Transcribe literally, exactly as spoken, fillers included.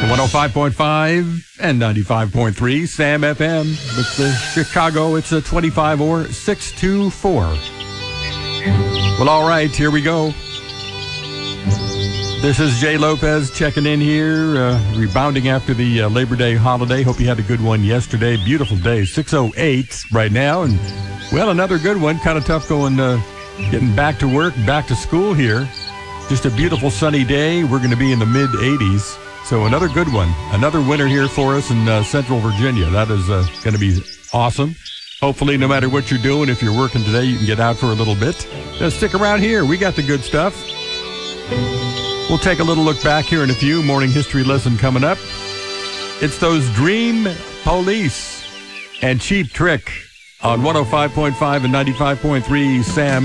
one oh five point five and ninety-five point three Sam F M. With the Chicago, it's a twenty-five or six two four. Well, all right, here we go. This is Jay Lopez checking in here, uh, rebounding after the uh, Labor Day holiday. Hope you had a good one yesterday. Beautiful day, six oh eight right now. And, well, another good one. Kind of tough going, uh, getting back to work, back to school here. Just a beautiful sunny day. We're going to be in the mid eighties. So another good one. Another winter here for us in uh, Central Virginia. That is uh, going to be awesome. Hopefully, no matter what you're doing, if you're working today, you can get out for a little bit. Just stick around here. We got the good stuff. We'll take a little look back here in a few. Morning history lesson coming up. It's those Dream Police and Cheap Trick on one oh five point five and ninety-five point three Sam